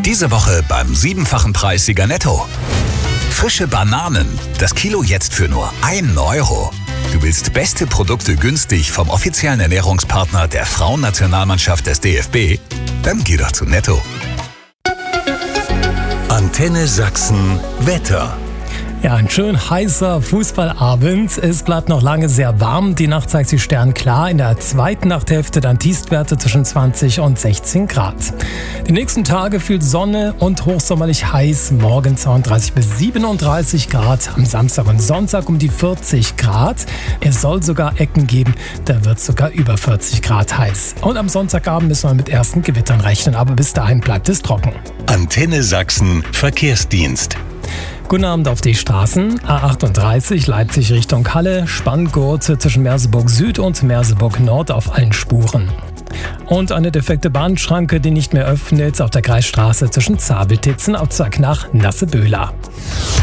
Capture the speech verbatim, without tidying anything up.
Diese Woche beim siebenfachen Preissieger Netto. Frische Bananen. Das Kilo jetzt für nur ein Euro. Du willst beste Produkte günstig vom offiziellen Ernährungspartner der Frauennationalmannschaft des D F B? Dann geh doch zu Netto. Antenne Sachsen Wetter. Ja, ein schön heißer Fußballabend. Es bleibt noch lange sehr warm. Die Nacht zeigt sich sternklar. In der zweiten Nachthälfte dann Tiefstwerte zwischen zwanzig und sechzehn Grad. Die nächsten Tage viel Sonne und hochsommerlich heiß. Morgen zweiunddreißig bis siebenunddreißig Grad. Am Samstag und Sonntag um die vierzig Grad. Es soll sogar Ecken geben, da wird sogar über vierzig Grad heiß. Und am Sonntagabend müssen wir mit ersten Gewittern rechnen. Aber bis dahin bleibt es trocken. Antenne Sachsen Verkehrsdienst. Guten Abend auf die Straßen. A achtunddreißig Leipzig Richtung Halle, Spanngurt zwischen Merseburg Süd und Merseburg Nord auf allen Spuren. Und eine defekte Bahnschranke, die nicht mehr öffnet, auf der Kreisstraße zwischen Zabeltitzen auf Zack nach Nasseböhler.